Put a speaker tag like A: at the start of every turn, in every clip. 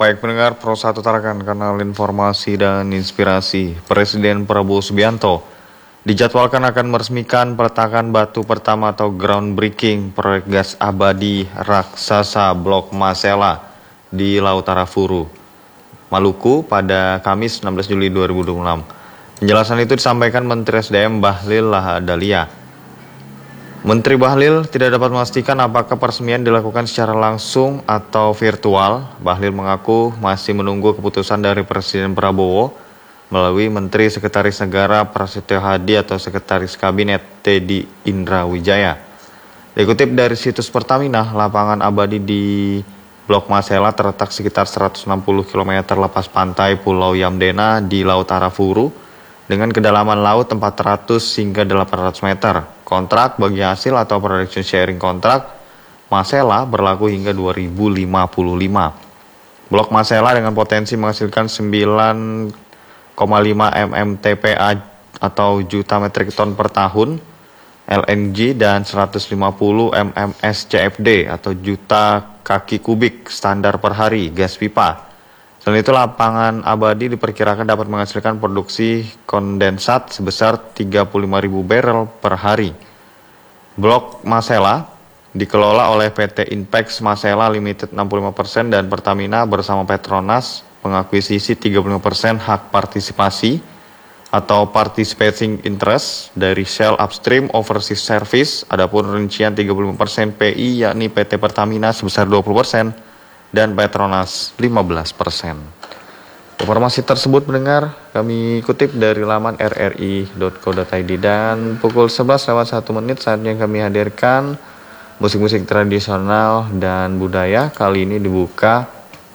A: Baik pendengar Pro 1 Tarakan, kanal informasi dan inspirasi. Presiden Prabowo Subianto dijadwalkan akan meresmikan peletakan batu pertama atau groundbreaking proyek gas abadi raksasa Blok Masela di Laut Arafuru, Maluku pada Kamis 16 Juli 2026. Penjelasan itu disampaikan Menteri SDM Bahlil Lahadalia. Menteri Bahlil tidak dapat memastikan apakah peresmian dilakukan secara langsung atau virtual. Bahlil mengaku masih menunggu keputusan dari Presiden Prabowo melalui Menteri Sekretaris Negara Prasetyo Hadi atau Sekretaris Kabinet Teddy Indrawijaya. Dikutip dari situs Pertamina, lapangan abadi di Blok Masela terletak sekitar 160 km lepas pantai Pulau Yamdena di Laut Arafuru dengan kedalaman laut 400 hingga 800 meter. Kontrak bagi hasil atau production sharing kontrak Masela berlaku hingga 2055. Blok Masela dengan potensi menghasilkan 9,5 MMTPA atau juta metrik ton per tahun LNG dan 150 MMSCFD atau juta kaki kubik standar per hari gas pipa. Selain itu, lapangan abadi diperkirakan dapat menghasilkan produksi kondensat sebesar 35.000 barrel per hari. Blok Masela dikelola oleh PT Inpex Masela Limited 65% dan Pertamina bersama Petronas mengakuisisi 35% hak partisipasi atau participating interest dari Shell Upstream Overseas Service. Adapun rincian 35% PI yakni PT Pertamina sebesar 20% dan Petronas 15%. Informasi tersebut pendengar kami kutip dari laman rri.co.id dan pukul 11:01 saatnya kami hadirkan musik-musik tradisional dan budaya. Kali ini dibuka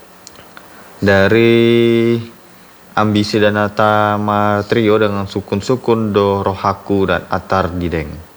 A: dari Ambisi Danata Trio dengan Sukun Sukun Do Rohaku dan Atar Dideng.